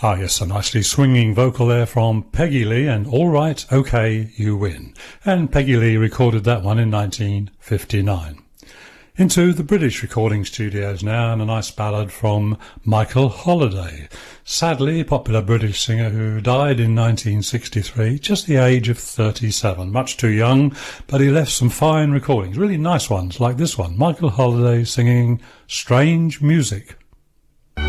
Ah, yes, a nicely swinging vocal there from Peggy Lee and All Right, OK, You Win. And Peggy Lee recorded that one in 1959. Into the British recording studios now, and a nice ballad from Michael Holliday. Sadly, popular British singer who died in 1963, just the age of 37. Much too young, but he left some fine recordings, really nice ones like this one. Michael Holliday singing Strange Music.